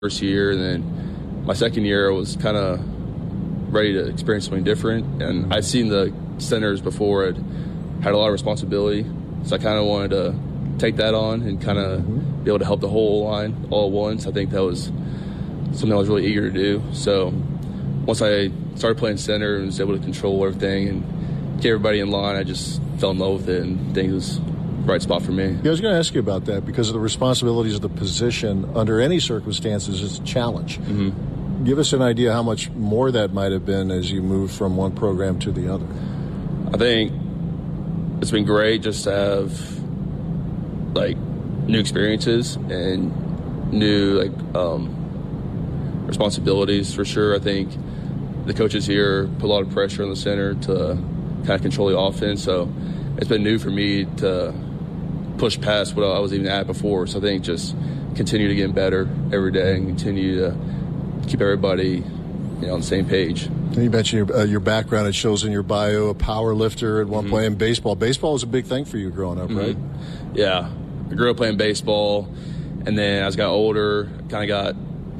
first year, and then my second year I was kind of ready to experience something different. And I'd seen the centers before, had a lot of responsibility, so I kind of wanted to take that on and kind of be able to help the whole line all at once. I think that was something I was really eager to do. So once I started playing center and was able to control everything and get everybody in line, I just fell in love with it and think it was the right spot for me. Yeah, I was going to ask you about that because of the responsibilities of the position. Under any circumstances, it's a challenge. Give us an idea how much more that might have been as you moved from one program to the other. I think it's been great just to have new experiences and new responsibilities for sure. I think the coaches here put a lot of pressure on the center to kind of control the offense, so it's been new for me to push past what I was even at before. So I think just continue to get better every day and continue to keep everybody on the same page. You mentioned your background. It shows in your bio, a power lifter at one point in baseball. Baseball was a big thing for you growing up, right? Yeah. I grew up playing baseball, and then as I got older, I got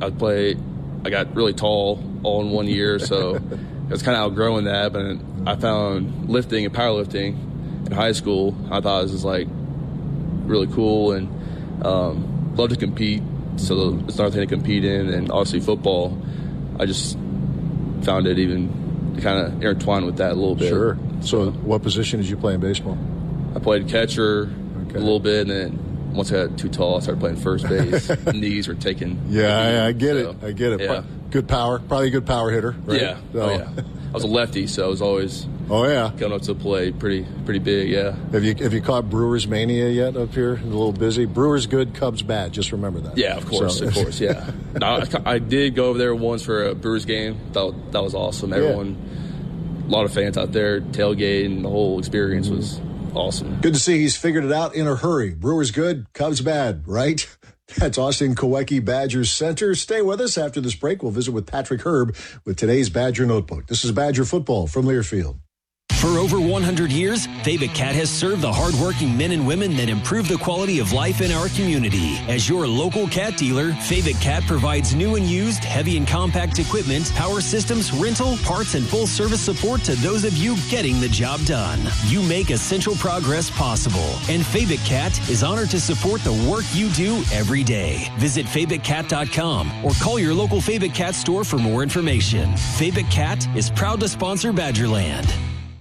really tall all in 1 year, so I was kind of outgrowing that. But I found lifting and powerlifting in high school. I thought it was really cool, and love to compete, so it's another thing to compete in. And obviously football, I just found it even kind of intertwined with that a little bit. Sure. So what position did you play in baseball? I played catcher a little bit, and then once I got too tall, I started playing first base. Knees were taking. Yeah, I get it. I get it. Yeah. Good power. Probably a good power hitter, right? Yeah. Oh, yeah. I was a lefty, so I was always going up to the plate pretty big, yeah. Have you caught Brewers mania yet up here? A little busy. Brewers good, Cubs bad. Just remember that. Yeah, of course, yeah. No, I did go over there once for a Brewers game. That was awesome. Everyone, a lot of fans out there tailgating. The whole experience was awesome. Good to see he's figured it out in a hurry. Brewers good, Cubs bad, right? That's Austin Kowecki, Badgers center. Stay with us. After this break, we'll visit with Patrick Herb with today's Badger Notebook. This is Badger Football from Learfield. For over 100 years, Fabic Cat has served the hardworking men and women that improve the quality of life in our community. As your local cat dealer, Fabic Cat provides new and used heavy and compact equipment, power systems, rental, parts, and full service support to those of you getting the job done. You make essential progress possible, and Fabic Cat is honored to support the work you do every day. Visit FabicCat.com or call your local Fabic Cat store for more information. Fabic Cat is proud to sponsor Badgerland.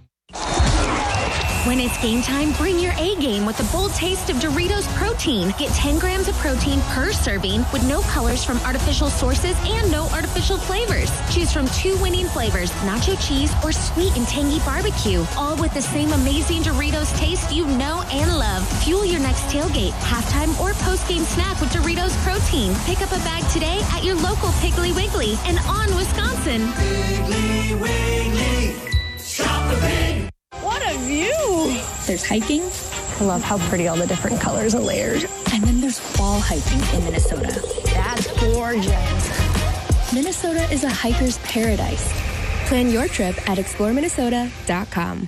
When it's game time, bring your A game with the bold taste of Doritos Protein. Get 10 grams of protein per serving with no colors from artificial sources and no artificial flavors. Choose from 2 winning flavors, nacho cheese or sweet and tangy barbecue, all with the same amazing Doritos taste you know and love. Fuel your next tailgate, halftime, or post-game snack with Doritos Protein. Pick up a bag today at your local Piggly Wiggly and on Wisconsin. Piggly Wiggly, shop the pig. What a view! There's hiking. I love how pretty all the different colors are layered. And then there's wall hiking in Minnesota. That's gorgeous. Minnesota is a hiker's paradise. Plan your trip at exploreminnesota.com.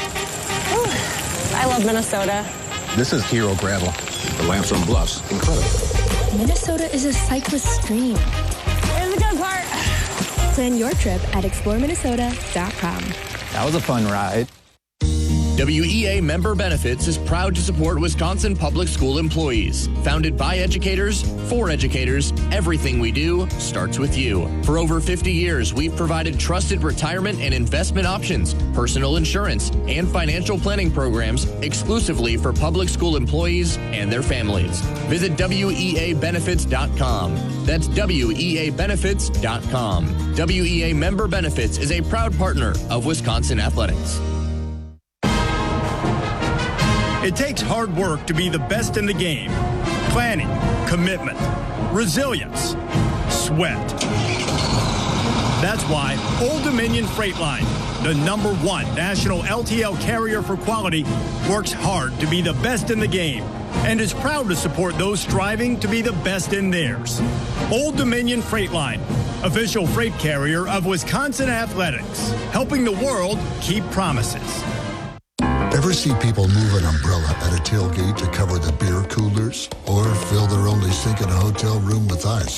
I love Minnesota. This is Hero Gravel. The Limestone Bluffs, incredible. Minnesota is a cyclist dream. Here's the good part. Plan your trip at exploreminnesota.com. That was a fun ride. WEA Member Benefits is proud to support Wisconsin public school employees. Founded by educators, for educators, everything we do starts with you. For over 50 years, we've provided trusted retirement and investment options, personal insurance, and financial planning programs exclusively for public school employees and their families. Visit WEAbenefits.com. That's WEAbenefits.com. WEA Member Benefits is a proud partner of Wisconsin Athletics. It takes hard work to be the best in the game. Planning, commitment, resilience, sweat. That's why Old Dominion Freight Line, the #1 national LTL carrier for quality, works hard to be the best in the game and is proud to support those striving to be the best in theirs. Old Dominion Freight Line, official freight carrier of Wisconsin Athletics, helping the world keep promises. Ever see people move an umbrella at a tailgate to cover the beer coolers or fill their only sink in a hotel room with ice?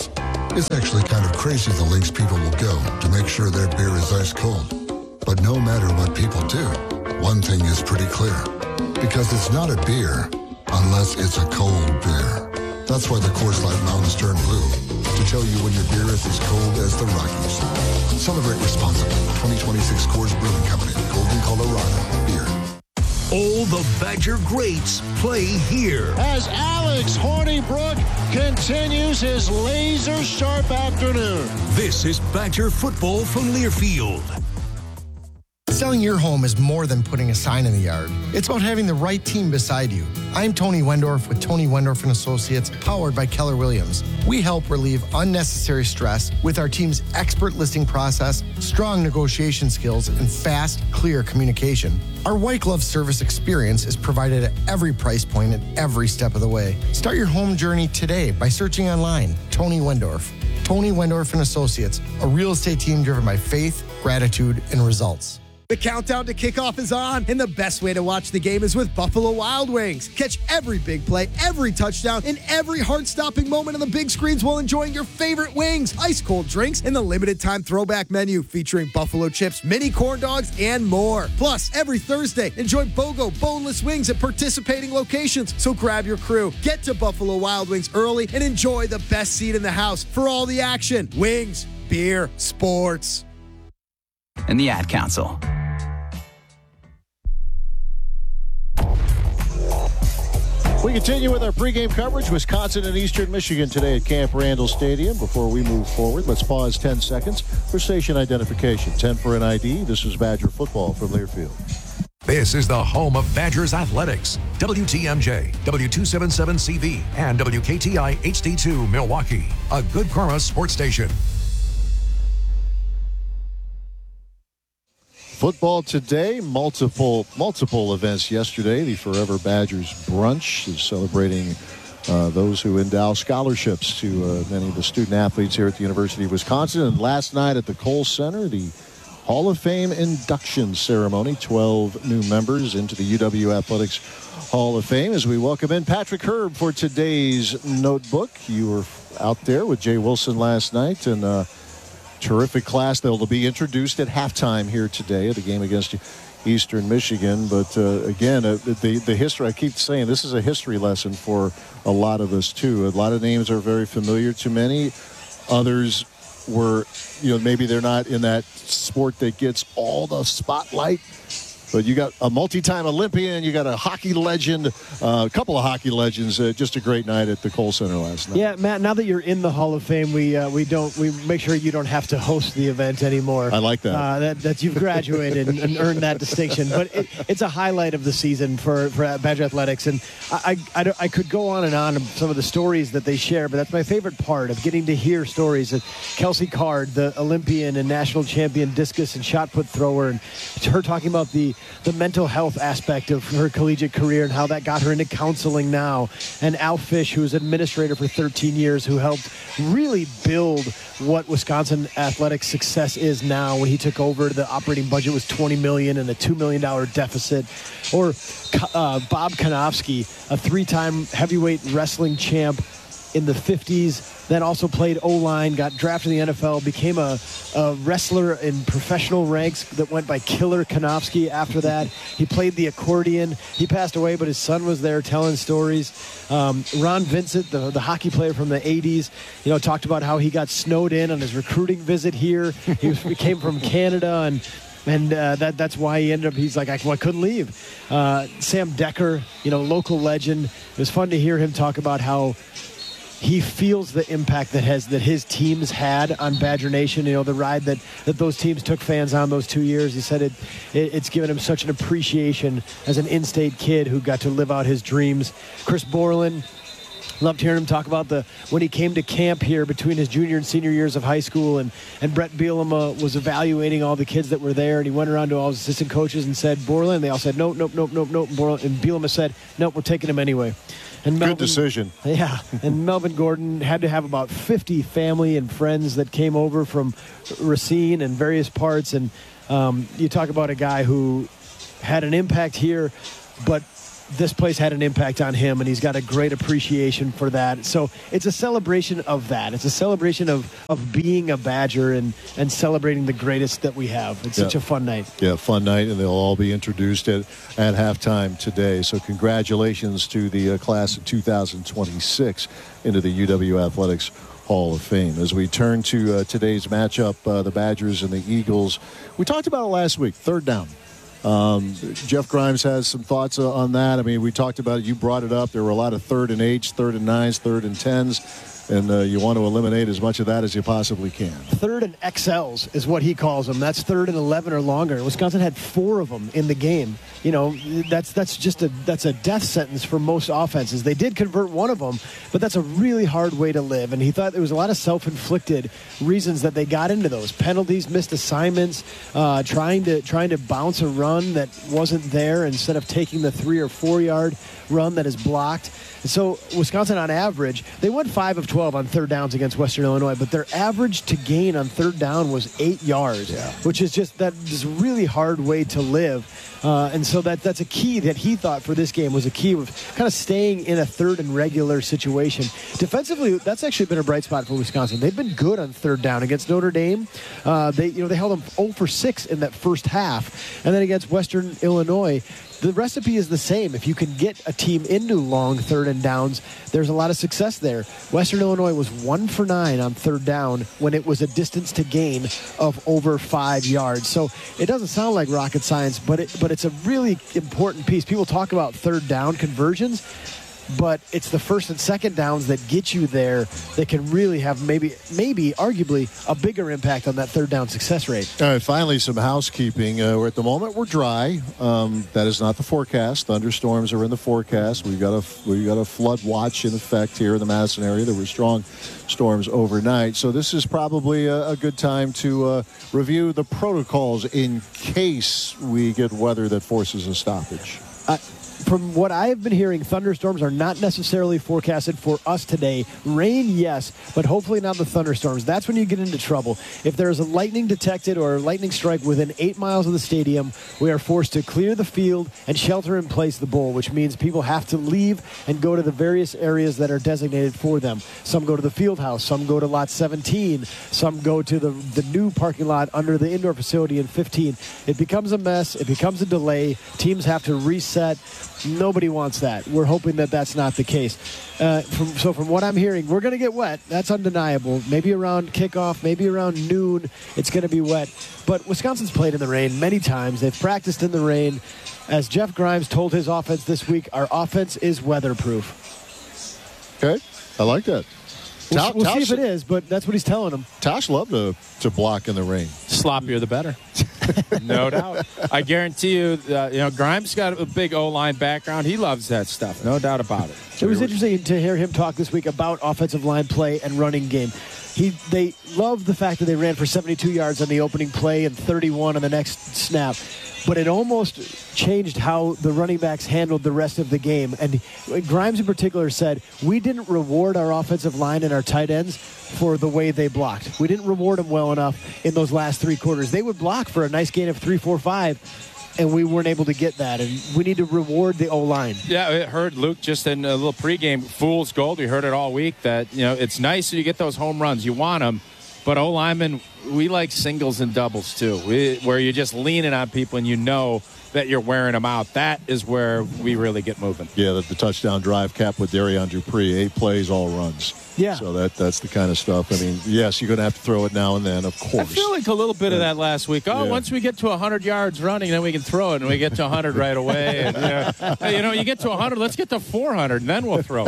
It's actually kind of crazy the lengths people will go to make sure their beer is ice cold. But no matter what people do, one thing is pretty clear. Because it's not a beer unless it's a cold beer. That's why the Coors Light Mountains turn blue, to tell you when your beer is as cold as the Rockies. Celebrate responsibly. 2026 Coors Brewing Company, Golden, Colorado. Beer. All the Badger greats play here. As Alex Hornibrook continues his laser-sharp afternoon. This is Badger football from Learfield. Selling your home is more than putting a sign in the yard. It's about having the right team beside you. I'm Tony Wendorf with Tony Wendorf & Associates, powered by Keller Williams. We help relieve unnecessary stress with our team's expert listing process, strong negotiation skills, and fast, clear communication. Our white glove service experience is provided at every price point and every step of the way. Start your home journey today by searching online, Tony Wendorf. Tony Wendorf & Associates, a real estate team driven by faith, gratitude, and results. The countdown to kickoff is on, and the best way to watch the game is with Buffalo Wild Wings. Catch every big play, every touchdown, and every heart-stopping moment on the big screens while enjoying your favorite wings, ice-cold drinks, and the limited-time throwback menu featuring buffalo chips, mini corn dogs, and more. Plus, every Thursday, enjoy BOGO boneless wings at participating locations. So grab your crew, get to Buffalo Wild Wings early, and enjoy the best seat in the house for all the action. Wings, beer, sports. And the Ad Council. We continue with our pregame coverage. Wisconsin and Eastern Michigan today at Camp Randall Stadium. Before we move forward, let's pause 10 seconds for station identification. 10 for an ID. This is Badger football from Learfield. This is the home of Badgers athletics. WTMJ, W277CV, and WKTI HD2 Milwaukee. A Good Karma sports station. Football today, multiple events yesterday. The Forever Badgers brunch is celebrating those who endow scholarships to many of the student athletes here at the University of Wisconsin. And last night at the Kohl Center, the Hall of Fame induction ceremony, 12 new members into the UW Athletics Hall of Fame. As we welcome in Patrick Herb for today's notebook. You were out there with Jay Wilson last night, and terrific class. They'll be introduced at halftime here today at the game against Eastern Michigan. But again, the history, I keep saying this is a history lesson for a lot of us too. A lot of names are very familiar to many. Others were, maybe they're not in that sport that gets all the spotlight. But you got a multi-time Olympian, you got a hockey legend, a couple of hockey legends. Just a great night at the Kohl Center last night. Yeah, Matt. Now that you're in the Hall of Fame, we make sure you don't have to host the event anymore. I like that. That you've graduated and earned that distinction. But it's a highlight of the season for Badger Athletics, and I could go on and on some of the stories that they share, but that's my favorite part of getting to hear stories of Kelsey Card, the Olympian and national champion discus and shot put thrower, and her talking about the mental health aspect of her collegiate career and how that got her into counseling now. And Al Fish, who was administrator for 13 years, who helped really build what Wisconsin athletics success is now. When he took over, the operating budget was $20 million and a $2 million deficit. Or Bob Konofsky, a three-time heavyweight wrestling champ in the 50s, then also played O-line, got drafted in the NFL, became a wrestler in professional ranks that went by Killer Konofsky after that. He played the accordion. He passed away, but his son was there telling stories. Ron Vincent, the hockey player from the 80s, talked about how he got snowed in on his recruiting visit here. He came from Canada, and that's why he ended up, he's like, I couldn't leave. Sam Decker, local legend. It was fun to hear him talk about how he feels the impact that his teams had on Badger Nation. The ride that those teams took fans on those 2 years. He said it's given him such an appreciation as an in-state kid who got to live out his dreams. Chris Borland, loved hearing him talk about when he came to camp here between his junior and senior years of high school, and Brett Bielema was evaluating all the kids that were there, and he went around to all his assistant coaches and said, Borland, they all said, nope. And Bielema said, nope, we're taking him anyway. And Melvin, good decision. Yeah, and Melvin Gordon had to have about 50 family and friends that came over from Racine and various parts. And you talk about a guy who had an impact here, but this place had an impact on him, and he's got a great appreciation for that. So it's a celebration of that. It's a celebration of being a Badger and celebrating the greatest that we have. It's such a fun night. Yeah, fun night, and they'll all be introduced at halftime today. So congratulations to the class of 2026 into the UW Athletics Hall of Fame. As we turn to today's matchup, the Badgers and the Eagles, we talked about it last week, third down. Jeff Grimes has some thoughts on that. I mean, we talked about it. You brought it up. There were a lot of 3rd and 8s, 3rd and 9s, 3rd and 10s. And you want to eliminate as much of that as you possibly can. 3rd and XLs is what he calls them. That's 3rd and 11 or longer. Wisconsin had 4 of them in the game. You know, that's a death sentence for most offenses. They did convert one of them, but that's a really hard way to live. And he thought there was a lot of self-inflicted reasons that they got into those penalties, missed assignments, trying to bounce a run that wasn't there instead of taking the 3 or 4 yard run that is blocked. So Wisconsin, on average, they went 5 of 12 on 3rd downs against Western Illinois, but their average to gain on 3rd down was 8 yards, which is just a really hard way to live. And so that's a key that he thought for this game was a key of kind of staying in a 3rd and regular situation. Defensively, that's actually been a bright spot for Wisconsin. They've been good on 3rd down against Notre Dame. They held them 0 for 6 in that first half, and then against Western Illinois, the recipe is the same. If you can get a team into long 3rd and downs, there's a lot of success there. Western Illinois was 1 for 9 on 3rd down when it was a distance to gain of over 5 yards. So it doesn't sound like rocket science, but it's a really important piece. People talk about 3rd down conversions, but it's the 1st and 2nd downs that get you there that can really have maybe arguably a bigger impact on that 3rd down success rate. All right, finally, some housekeeping. At the moment, we're dry. That is not the forecast. Thunderstorms are in the forecast. We've got a flood watch in effect here in the Madison area. There were strong storms overnight. So this is probably a good time to review the protocols in case we get weather that forces a stoppage. From what I have been hearing, thunderstorms are not necessarily forecasted for us today. Rain, yes, but hopefully not the thunderstorms. That's when you get into trouble. If there is a lightning detected or a lightning strike within 8 miles of the stadium, we are forced to clear the field and shelter in place the bowl, which means people have to leave and go to the various areas that are designated for them. Some go to the field house, some go to lot 17, some go to the new parking lot under the indoor facility in 15. It becomes a mess. It becomes a delay. Teams have to reset. Nobody wants that. We're hoping that that's not the case. From what I'm hearing, we're going to get wet. That's undeniable. Maybe around kickoff, maybe around noon, it's going to be wet. But Wisconsin's played in the rain many times. They've practiced in the rain. As Jeff Grimes told his offense this week, our offense is weatherproof. Okay, I like that. We'll see if it is, but that's what he's telling them. Tosh loved to block in the rain. Sloppier the better. No doubt. I guarantee you, Grimes got a big O-line background. He loves that stuff. No doubt about it. It was interesting to hear him talk this week about offensive line play and running game. They love the fact that they ran for 72 yards on the opening play and 31 on the next snap. But it almost changed how the running backs handled the rest of the game. And Grimes in particular said, we didn't reward our offensive line and our tight ends for the way they blocked. We didn't reward them well enough in those last 3 quarters. They would block for a nice gain of 3, 4, 5, and we weren't able to get that. And we need to reward the O-line. Yeah, I heard Luke just in a little pregame, fool's gold. We heard it all week that, it's nice that you get those home runs. You want them. But O-linemen, we like singles and doubles, too, where you're just leaning on people and you know that you're wearing them out. That is where we really get moving. Yeah, the touchdown drive cap with Darian Dupree, 8 plays, all runs. Yeah. So that's the kind of stuff. I mean, yes, you're going to have to throw it now and then, of course. I feel like a little bit of that last week. Once we get to 100 yards running, then we can throw it, and we get to 100 right away. And, you get to 100, let's get to 400, and then we'll throw.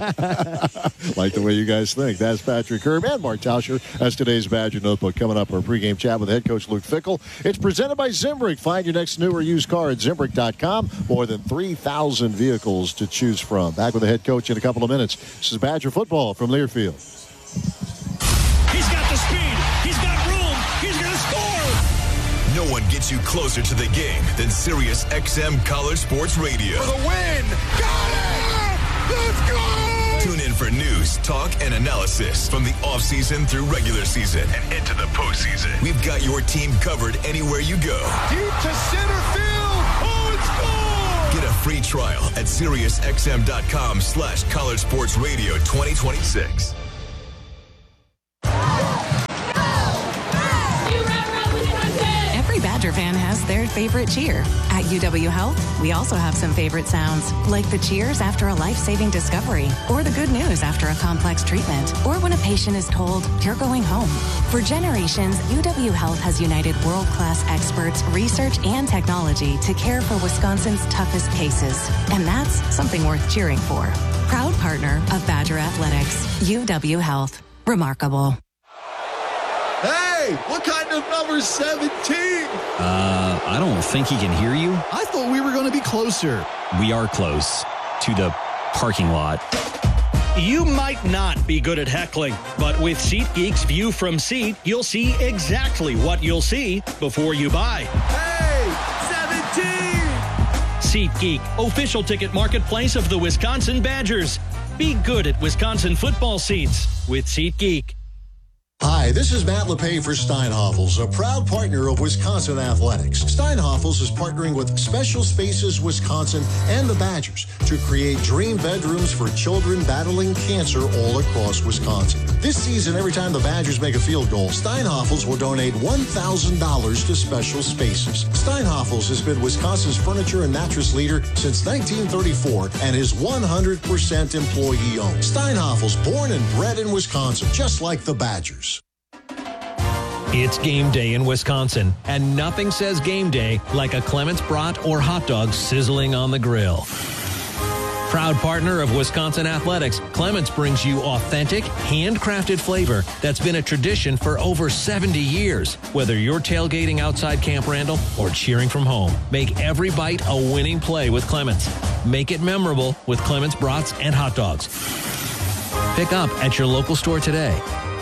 Like the way you guys think. That's Patrick Herb and Mark Tauscher. That's today's Badger Notebook. Coming up, our pregame chat with head coach Luke Fickell. It's presented by Zimbrick. Find your next new or used car at Zimbrick.com. More than 3,000 vehicles to choose from. Back with the head coach in a couple of minutes. This is Badger football from Learfield. He's got the speed. He's got room. He's going to score. No one gets you closer to the game than Sirius XM College Sports Radio. For the win. Got it. Let's go. Tune in for news, talk, and analysis from the offseason through regular season and into the postseason. We've got your team covered anywhere you go. Deep to center field. Oh, it's gone. Get a free trial at SiriusXM.com/College-Sports-Radio 2026. Every Badger fan has their favorite cheer. At UW Health, we also have some favorite sounds, like the cheers after a life-saving discovery, or the good news after a complex treatment, or when a patient is told, you're going home. For generations, UW Health has united world-class experts, research, and technology to care for Wisconsin's toughest cases. And that's something worth cheering for. Proud partner of Badger Athletics, UW Health. Remarkable. Hey, what kind of number 17? I don't think he can hear you. I thought we were going to be closer. We are close to the parking lot. You might not be good at heckling, but with SeatGeek's View from Seat, you'll see exactly what you'll see before you buy. Hey, 17! SeatGeek, official ticket marketplace of the Wisconsin Badgers. Be good at Wisconsin football seats with SeatGeek. Hi, this is Matt LePay for Steinhoffels, a proud partner of Wisconsin Athletics. Steinhoffels is partnering with Special Spaces Wisconsin and the Badgers to create dream bedrooms for children battling cancer all across Wisconsin. This season, every time the Badgers make a field goal, Steinhoffels will donate $1,000 to Special Spaces. Steinhoffels has been Wisconsin's furniture and mattress leader since 1934 and is 100% employee-owned. Steinhoffels, born and bred in Wisconsin, just like the Badgers. It's game day in Wisconsin, and nothing says game day like a Clements brat or hot dog sizzling on the grill. Proud partner of Wisconsin Athletics, Clements brings you authentic, handcrafted flavor that's been a tradition for over 70 years. Whether you're tailgating outside Camp Randall or cheering from home, make every bite a winning play with Clements. Make it memorable with Clements brats and hot dogs. Pick up at your local store today.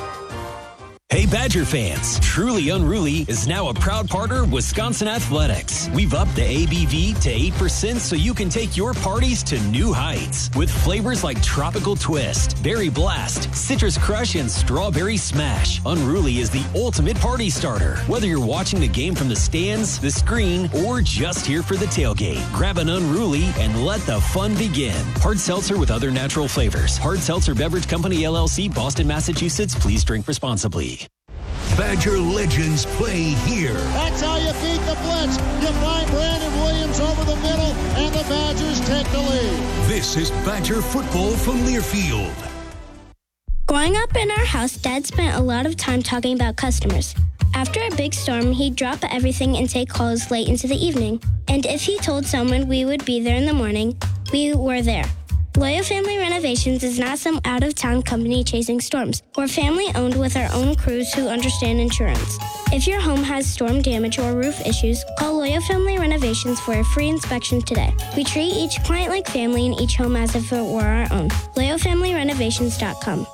Hey Badger fans, Truly Unruly is now a proud partner of Wisconsin Athletics. We've upped the ABV to 8% so you can take your parties to new heights. With flavors like Tropical Twist, Berry Blast, Citrus Crush, and Strawberry Smash, Unruly is the ultimate party starter. Whether you're watching the game from the stands, the screen, or just here for the tailgate, grab an Unruly and let the fun begin. Hard seltzer with other natural flavors. Hard Seltzer Beverage Company, LLC, Boston, Massachusetts. Please drink responsibly. Badger legends play here. That's how you beat the blitz. You find Brandon Williams over the middle, and the Badgers take the lead. This is Badger football from Learfield. Growing up in our house, Dad spent a lot of time talking about customers. After a big storm, he'd drop everything and take calls late into the evening. And if he told someone we would be there in the morning, we were there. Loyal Family Renovations is not some out-of-town company chasing storms. We're family-owned with our own crews who understand insurance. If your home has storm damage or roof issues, call Loyal Family Renovations for a free inspection today. We treat each client like family and each home as if it were our own. LoyalFamilyRenovations.com.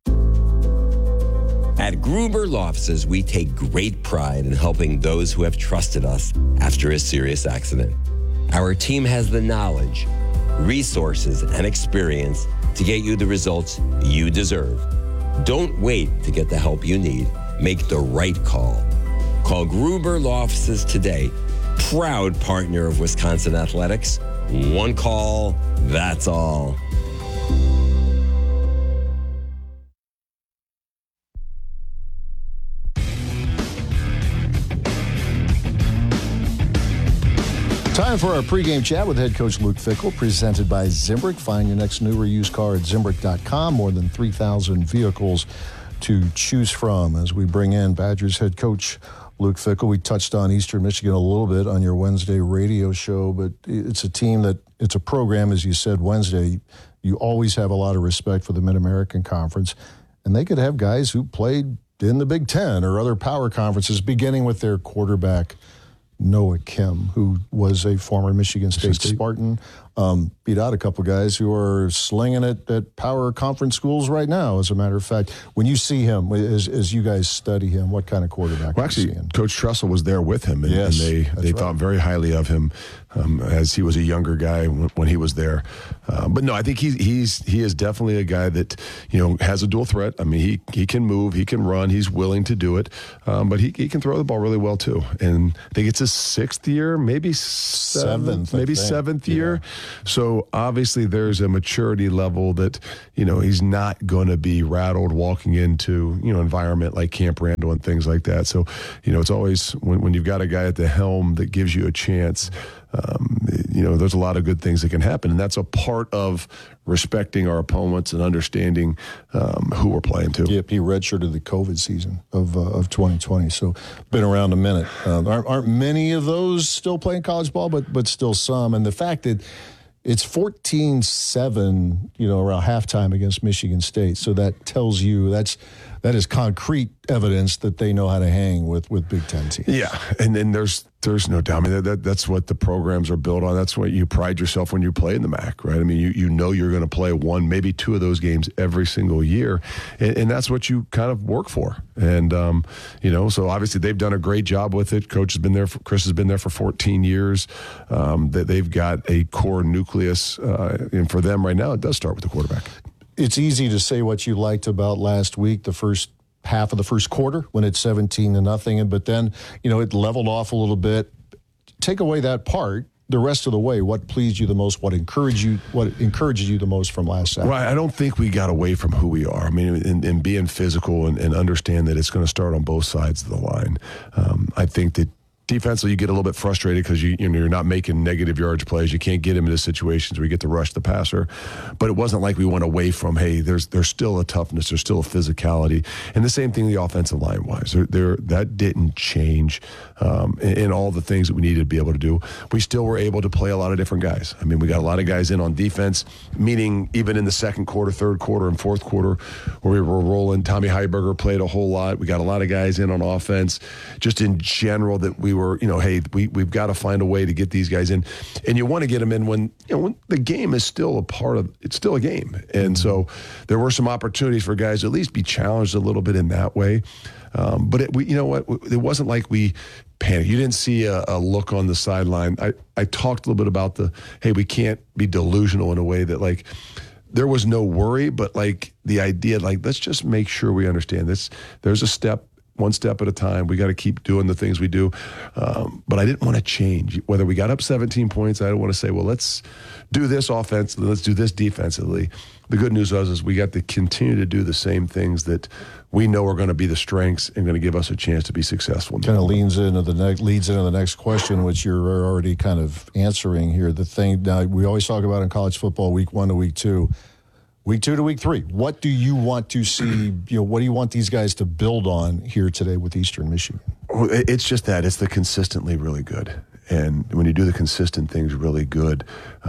At Gruber Law Offices, we take great pride in helping those who have trusted us after a serious accident. Our team has the knowledge, resources, and experience to get you the results you deserve. Don't wait to get the help you need. Make the right call. Call Gruber Law Offices today. Proud partner of Wisconsin Athletics. One call, that's all. Time for our pregame chat with head coach Luke Fickell, presented by Zimbrick. Find your next new or used car at Zimbrick.com. More than 3,000 vehicles to choose from. As we bring in Badgers head coach Luke Fickell, we touched on Eastern Michigan a little bit on your Wednesday radio show, but it's a team that, it's a program, as you said Wednesday, you always have a lot of respect for the Mid-American Conference, and they could have guys who played in the Big Ten or other power conferences, beginning with their quarterback, Noah Kim, who was a former Michigan State Spartan, beat out a couple guys who are slinging it at power conference schools right now, as a matter of fact. When you see him, as you guys study him, what kind of quarterback are you seeing? Coach Tressel was there with him, and, they thought very highly of him as he was a younger guy when he was there. But no, I think he is definitely a guy that, has a dual threat. I mean, he can move, he can run, he's willing to do it, but he can throw the ball really well too. And I think it's his sixth year, maybe seventh year. So obviously there's a maturity level that, he's not going to be rattled walking into, environment like Camp Randall and things like that. So, it's always when you've got a guy at the helm that gives you a chance, there's a lot of good things that can happen. And that's a part of respecting our opponents and understanding who we're playing to. Yep, he redshirted the COVID season of 2020, so been around a minute. Aren't many of those still playing college ball, but still some. And the fact that it's 14-7, around halftime against Michigan State, so that tells you that is concrete evidence that they know how to hang with Big Ten teams. Yeah, and then there's no doubt. I mean, that's what the programs are built on. That's what you pride yourself when you play in the MAC, right? I mean, you know you're going to play one, maybe two of those games every single year, and that's what you kind of work for. And so obviously they've done a great job with it. Chris has been there for 14 years. They've got a core nucleus, and for them right now, it does start with the quarterback. It's easy to say what you liked about last week, the first half of the first quarter when it's 17-0, but then, it leveled off a little bit. Take away that part, the rest of the way, what pleased you the most, what encourages you the most from last Saturday? Right, I don't think we got away from who we are. I mean, in being physical and understand that it's going to start on both sides of the line. I think that defensively, you get a little bit frustrated because you're not making negative yardage plays. You can't get him into situations where you get to rush the passer. But it wasn't like we went away from, hey, there's still a toughness, there's still a physicality. And the same thing the offensive line-wise. That didn't change in all the things that we needed to be able to do. We still were able to play a lot of different guys. I mean, we got a lot of guys in on defense, meaning even in the second quarter, third quarter, and fourth quarter where we were rolling. Tommy Heiberger played a whole lot. We got a lot of guys in on offense. Just in general that we were, hey, we've got to find a way to get these guys in. And you want to get them in when the game is still it's still a game. And so there were some opportunities for guys to at least be challenged a little bit in that way. But it wasn't like we panicked. You didn't see a look on the sideline. I talked a little bit about hey, we can't be delusional in a way that like there was no worry, but like the idea, like let's just make sure we understand this. There's a step. One step at a time. We got to keep doing the things we do. But I didn't want to change. Whether we got up 17 points, I didn't want to say, well, let's do this offensively, let's do this defensively. The good news is we got to continue to do the same things that we know are going to be the strengths and going to give us a chance to be successful. Kind of leads into the next question, which you're already kind of answering here. The thing now we always talk about in college football, week 1 to week 2. Week 2 to week 3, what do you want to see? What do you want these guys to build on here today with Eastern Michigan? Well, it's just that. It's the consistently really good. And when you do the consistent things really good,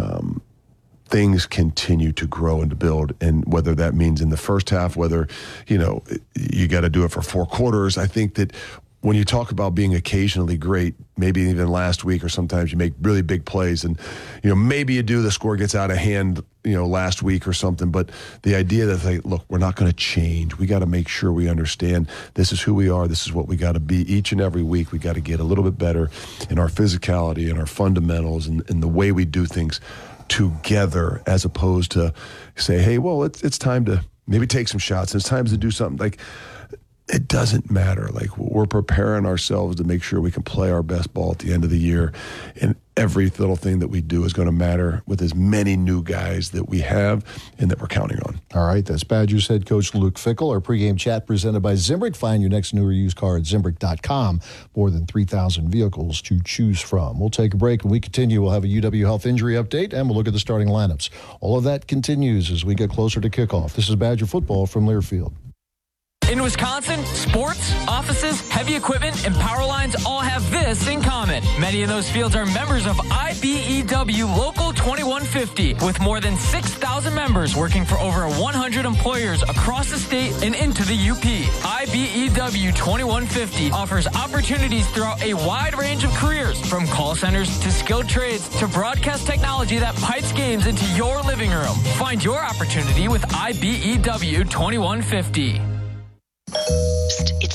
things continue to grow and to build. And whether that means in the first half, whether, you got to do it for 4 quarters, I think that when you talk about being occasionally great, maybe even last week or sometimes you make really big plays and, maybe the score gets out of hand, last week or something. But the idea that, look, we're not going to change. We got to make sure we understand this is who we are. This is what we got to be each and every week. We got to get a little bit better in our physicality and our fundamentals and the way we do things together as opposed to say, hey, well, it's time to maybe take some shots. It's time to do something like it doesn't matter. Like we're preparing ourselves to make sure we can play our best ball at the end of the year. And every little thing that we do is going to matter with as many new guys that we have and that we're counting on. All right. That's Badgers head coach Luke Fickell. Our pregame chat presented by Zimbrick. Find your next new or used car at Zimbrick.com. More than 3,000 vehicles to choose from. We'll take a break. When we continue, we'll have a UW Health injury update and we'll look at the starting lineups. All of that continues as we get closer to kickoff. This is Badger football from Learfield. In Wisconsin, sports, offices, heavy equipment, and power lines all have this in common. Many of those fields are members of IBEW Local 2150, with more than 6,000 members working for over 100 employers across the state and into the UP. IBEW 2150 offers opportunities throughout a wide range of careers, from call centers to skilled trades to broadcast technology that pipes games into your living room. Find your opportunity with IBEW 2150. It's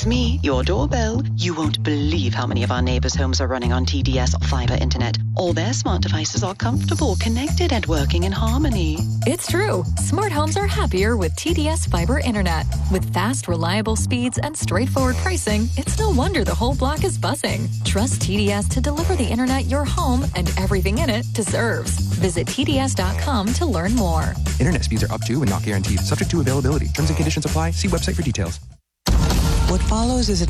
It's me, your doorbell. You won't believe how many of our neighbors' homes are running on TDS fiber internet. All their smart devices are comfortable, connected, and working in harmony. It's true. Smart homes are happier with TDS fiber internet. With fast, reliable speeds and straightforward pricing, it's no wonder the whole block is buzzing. Trust TDS to deliver the internet your home and everything in it deserves. Visit TDS.com to learn more. Internet speeds are up to and not guaranteed. Subject to availability. Terms and conditions apply. See website for details. What follows is an